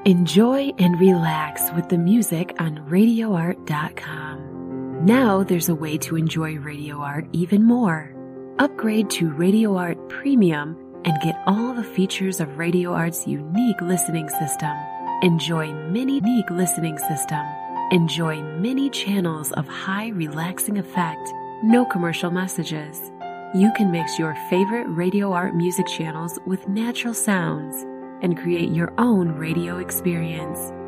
Enjoy and relax with the music on RadioArt.com. Now there's a way to enjoy Radio Art even more. Upgrade to Radio Art Premium and get all the features of Radio Art's unique listening system. Enjoy many channels of high relaxing effect, no commercial messages. You can mix your favorite Radio Art music channels with natural sounds and create your own radio experience.